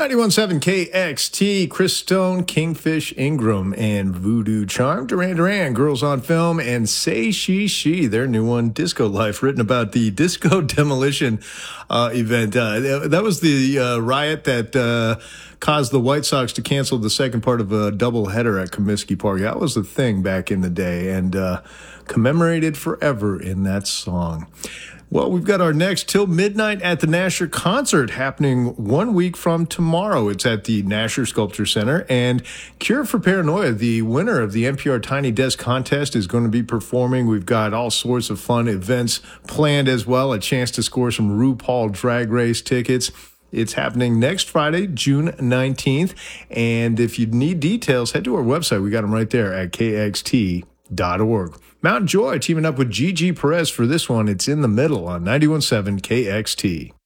91.7 KXT, Chris Stone, Kingfish Ingram, and Voodoo Charm. Duran Duran, Girls on Film, and Say She, their new one, Disco Life, written about the disco demolition event. That was the riot that caused the White Sox to cancel the second part of a doubleheader at Comiskey Park. That was the thing back in the day, and commemorated forever in that song. Well, we've got our next Till Midnight at the Nasher concert happening 1 week from tomorrow. It's at the Nasher Sculpture Center. And Cure for Paranoia, the winner of the NPR Tiny Desk contest, is going to be performing. We've got all sorts of fun events planned as well, a chance to score some RuPaul Drag Race tickets. It's happening next Friday, June 19th. And if you need details, head to our website. We got them right there at kxt.org. Mount Joy teaming up with Gigi Perez for this one. It's In the Middle on 91.7 KXT.